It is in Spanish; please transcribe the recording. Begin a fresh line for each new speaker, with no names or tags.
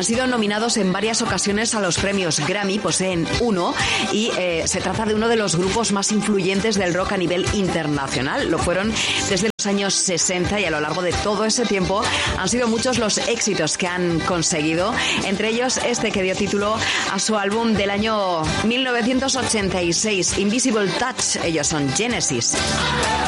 Han sido nominados en varias ocasiones a los premios Grammy, poseen uno, y se trata de uno de los grupos más influyentes del rock a nivel internacional. Lo fueron desde los años 60 y a lo largo de todo ese tiempo han sido muchos los éxitos que han conseguido, entre ellos este que dio título a su álbum del año 1986, Invisible Touch. Ellos son Genesis.